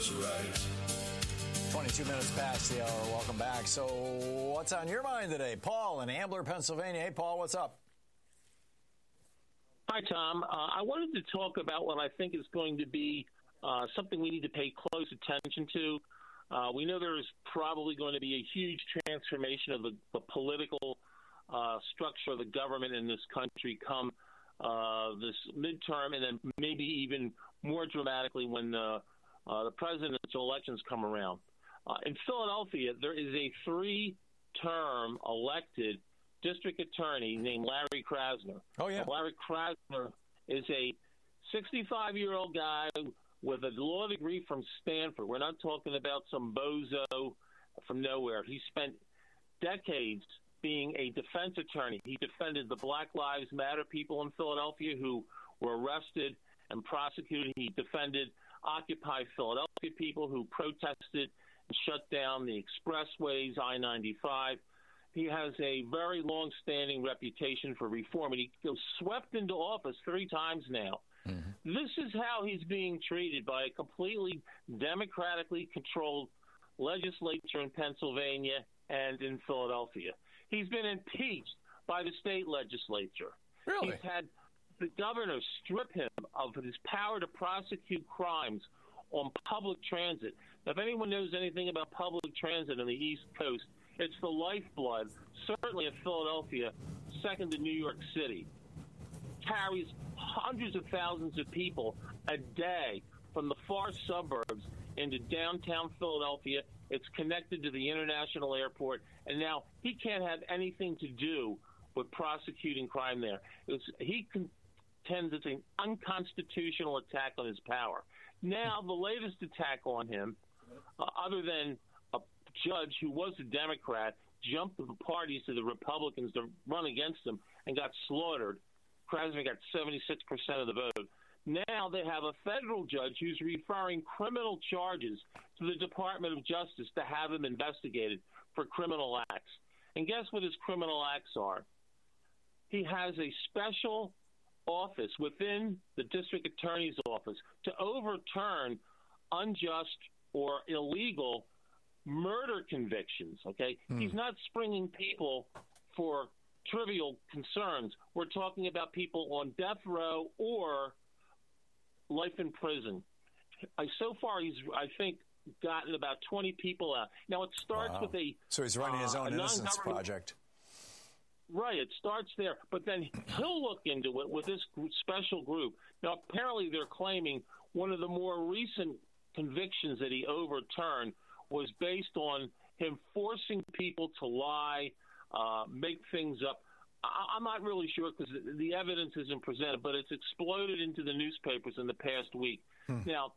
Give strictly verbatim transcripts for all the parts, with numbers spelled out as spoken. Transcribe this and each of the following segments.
That's right. twenty-two minutes past the hour. Welcome back. So what's on your mind today? Paul in Ambler, Pennsylvania. Hey, Paul, what's up? Hi, Tom. Uh, I wanted to talk about what I think is going to be uh, something we need to pay close attention to. Uh, we know there is probably going to be a huge transformation of the, the political uh, structure of the government in this country come uh, this midterm, and then maybe even more dramatically when the, uh, the presidential elections come around. Uh, in Philadelphia, there is a three-term elected district attorney named Larry Krasner. Oh, yeah. Larry Krasner is a sixty-five-year-old guy with a law degree from Stanford. We're not talking about some bozo from nowhere. He spent decades being a defense attorney. He defended the Black Lives Matter people in Philadelphia who were arrested and prosecuted. He defended Occupy Philadelphia people who protested and shut down the expressways, I ninety-five. He has a very long-standing reputation for reform, and he was swept into office three times now. Mm-hmm. This is how he's being treated by a completely democratically controlled legislature in Pennsylvania and in Philadelphia. He's been impeached by the state legislature. Really? He's had the governor strip him of his power to prosecute crimes on public transit. Now, if anyone knows anything about public transit on the East Coast, it's the lifeblood, certainly of Philadelphia, second to New York City. Carries hundreds of thousands of people a day from the far suburbs into downtown Philadelphia. It's connected to the international airport, and now he can't have anything to do with prosecuting crime there. It's, he contends it's an unconstitutional attack on his power. Now, the latest attack on him, uh, other than a judge who was a Democrat, jumped the parties to the Republicans to run against him and got slaughtered. Krasner got seventy-six percent of the vote. Now they have a federal judge who's referring criminal charges to the Department of Justice to have him investigated for criminal acts. And guess what his criminal acts are? He has a special office within the district attorney's office to overturn unjust or illegal murder convictions, okay? Mm. He's not springing people for trivial concerns. We're talking about people on death row or life in prison. I, so far, he's, I think, gotten about twenty people out. Now, it starts wow. with a... So he's running uh, his own innocence project. Right, it starts there. But then he'll look into it with this special group. Now, apparently they're claiming one of the more recent convictions that he overturned was based on him forcing people to lie, uh, make things up. I- I'm not really sure because the evidence isn't presented, but it's exploded into the newspapers in the past week. Hmm. Now,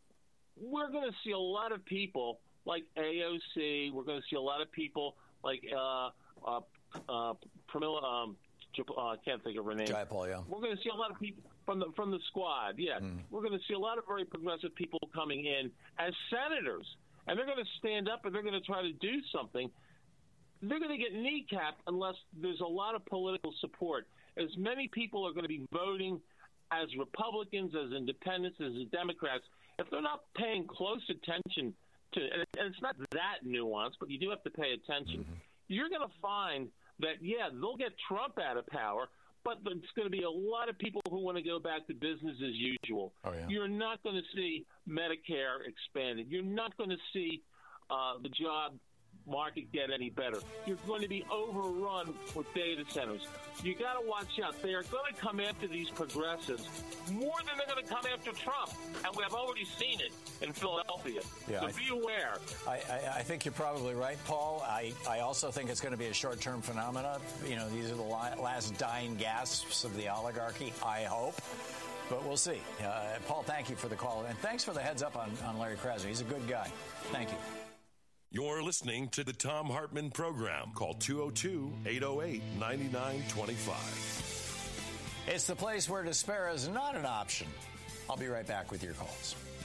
we're going to see a lot of people like A O C. We're going to see a lot of people like uh, uh, uh, Pramila. Um, uh, I can't think of her name. Jayapal, yeah. We're going to see a lot of people from the from the squad. Yeah, mm. We're going to see a lot of very progressive people coming in as senators, and they're going to stand up and they're going to try to do something. They're going to get kneecapped unless there's a lot of political support. As many people are going to be voting as Republicans, as independents, as Democrats. If they're not paying close attention to, and it's not that nuanced, but you do have to pay attention, mm-hmm. you're going to find that, yeah, they'll get Trump out of power, but there's going to be a lot of people who want to go back to business as usual. Oh, yeah. You're not going to see Medicare expanded. You're not going to see uh, the job market get any better. You're going to be overrun with data centers. You got to watch out. They are going to come after these progressives more than they're going to come after Trump, and we have already seen it in Philadelphia. Yeah, so I, be aware. I, I, I think you're probably right, Paul. I, I also think it's going to be a short-term phenomena. You know, these are the last dying gasps of the oligarchy, I hope. But we'll see. Uh, Paul, thank you for the call. And thanks for the heads up on, on Larry Krasner. He's a good guy. Thank you. You're listening to the Thom Hartmann Program. Call two oh two, eight oh eight, nine nine two five. It's the place where despair is not an option. I'll be right back with your calls.